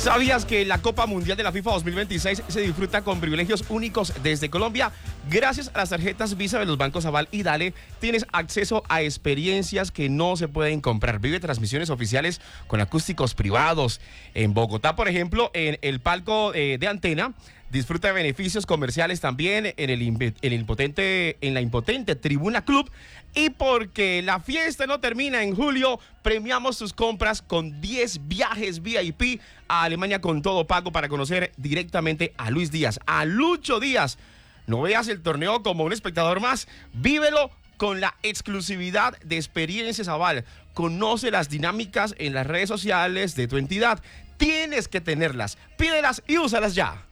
¿Sabías que la Copa Mundial de la FIFA 2026 se disfruta con privilegios únicos desde Colombia? Gracias a las tarjetas Visa de los bancos Aval y Dale, tienes acceso a experiencias que no se pueden comprar. Vive transmisiones oficiales con acústicos privados. En Bogotá, por ejemplo, en el palco de Antena, disfruta de beneficios comerciales también en la impotente Tribuna Club. Y porque la fiesta no termina en julio, premiamos tus compras con 10 viajes VIP a Alemania con todo pago para conocer directamente a Luis Díaz, a Lucho Díaz. No veas el torneo como un espectador más, vívelo con la exclusividad de Experiencias Aval. Conoce las dinámicas en las redes sociales de tu entidad. Tienes que tenerlas, pídelas y úsalas ya.